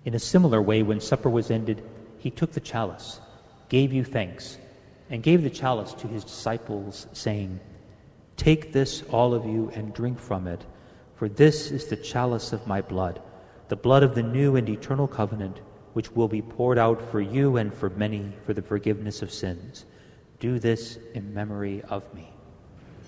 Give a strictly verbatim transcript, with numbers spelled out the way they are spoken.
In a similar way, when supper was ended, he took the chalice, gave you thanks, and gave the chalice to his disciples, saying, "Take this, all of you, and drink from it, for this is the chalice of my blood, the blood of the new and eternal covenant, which will be poured out for you and for many for the forgiveness of sins. Do this in memory of me."